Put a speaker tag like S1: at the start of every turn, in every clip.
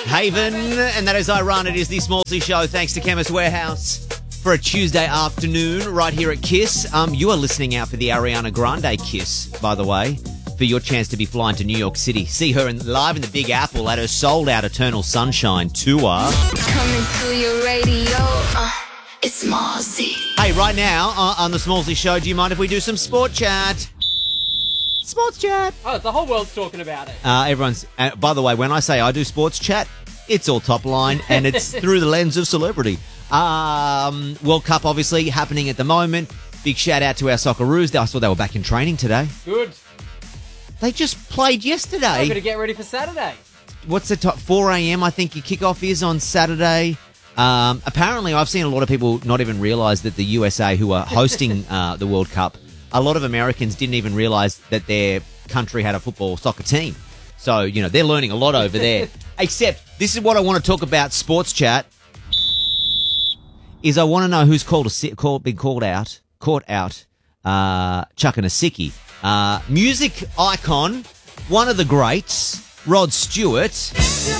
S1: Haven, and that is I Run. It is the Smallsy Show, thanks to Chemist Warehouse, for a Tuesday afternoon right here at KISS. You are listening out for the Ariana Grande Kiss, by the way, for your chance to be flying to New York City. See her live in the Big Apple at her sold-out Eternal Sunshine tour.
S2: Coming through your radio, it's Smallsy.
S1: Hey, right now on the Smallsy Show, do you mind if we do some sport chat? Sports chat.
S3: Oh, the whole world's talking about it.
S1: Everyone's. By the way, when I say I do sports chat, it's all top line, and it's through the lens of celebrity. World Cup, obviously, happening at the moment. Big shout out to our Socceroos. I saw they were back in training today.
S3: Good.
S1: They just played yesterday.
S3: I'm going to get ready for Saturday.
S1: What's the top? 4 a.m. I think your kickoff is on Saturday. Apparently, I've seen a lot of people not even realise that the USA, who are hosting the World Cup, a lot of Americans didn't even realise that their country had a soccer team. So, you know, they're learning a lot over there. Except, this is what I want to talk about, sports chat, is I want to know who's been caught out, chucking a sickie. Music icon, one of the greats, Rod Stewart.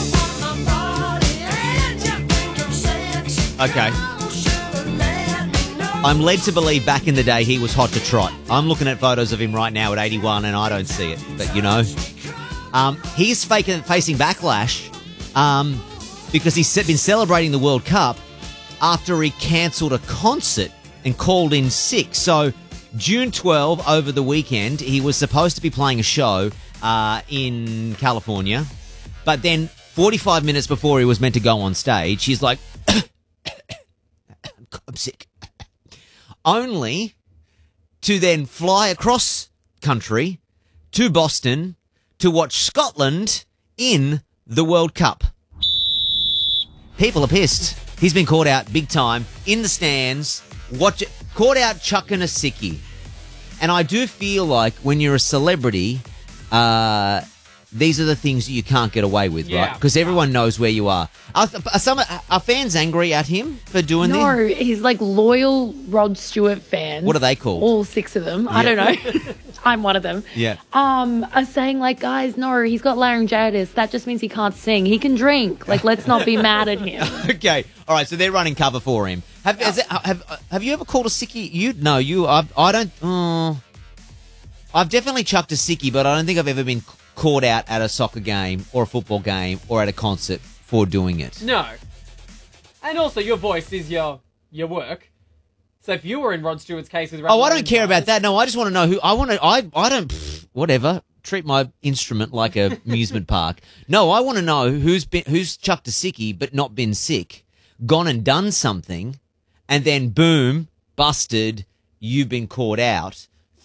S1: Okay. I'm led to believe back in the day he was hot to trot. I'm looking at photos of him right now at 81 and I don't see it. But, you know, he's facing backlash because he's been celebrating the World Cup after he cancelled a concert and called in sick. So June 12, over the weekend, he was supposed to be playing a show in California. But then 45 minutes before he was meant to go on stage, he's like, I'm sick. Only to then fly across country to Boston to watch Scotland in the World Cup. People are pissed. He's been caught out big time in the stands, caught out chucking a sickie. And I do feel like when you're a celebrity, these are the things that you can't get away with, right? Because everyone knows where you are. Are fans angry at him for doing this?
S4: No, he's like loyal Rod Stewart fans.
S1: What are they called?
S4: All 6 of them. Yeah. I don't know. I'm one of them.
S1: Yeah.
S4: Are saying like, guys, no, he's got laryngitis. That just means he can't sing. He can drink. Like, let's not be mad at him.
S1: Okay. All right. So they're running cover for him. Have you ever called a sickie? I don't. I've definitely chucked a sickie, but I don't think I've ever been caught out at a soccer game or a football game or at a concert for doing it.
S3: No. And also, your voice is your work. So if you were in Rod Stewart's case with...
S1: I don't care about that. No, I just want to know who... I don't... whatever. Treat my instrument like a amusement park. No, I want to know who's chucked a sickie but not been sick, gone and done something, and then boom, busted, you've been caught out.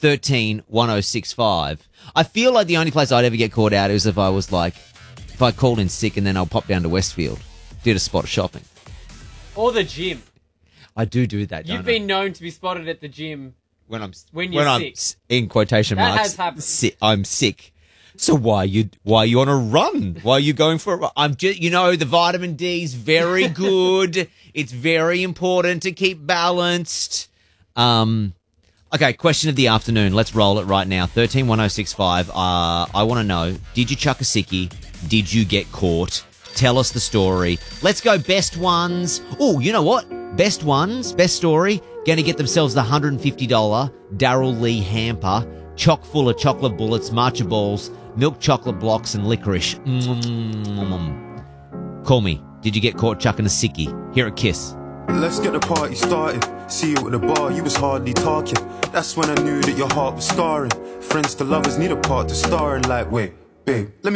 S1: 13-1065. I feel like the only place I'd ever get caught out is if I called in sick and then I'll pop down to Westfield, did a spot of shopping.
S3: Or the gym.
S1: I do that,
S3: You've been known to be spotted at the gym when you're sick.
S1: In quotation marks,
S3: that has happened.
S1: I'm sick. So why are you on a run? Why are you going for a run? I'm just, the vitamin D is very good. It's very important to keep balanced. Okay, question of the afternoon. Let's roll it right now. 13-1065. I want to know, did you chuck a sickie? Did you get caught? Tell us the story. Let's go best ones. Oh, you know what? Best ones, best story, going to get themselves the $150 Daryl Lee hamper, chock full of chocolate bullets, matcha balls, milk chocolate blocks, and licorice. Call me. Did you get caught chucking a sickie? Here at KISS.
S5: Let's get the party started. See you at the bar, you was hardly talking. That's when I knew that your heart was scarring. Friends to lovers need a part to star in. Like, wait, babe, let me